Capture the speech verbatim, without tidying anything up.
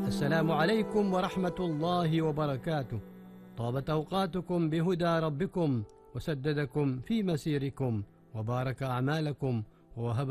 السلام عليكم ورحمة الله وبركاته. طابت أوقاتكم بهدى ربكم وسددكم في مسيركم وبارك أعمالكم ووهب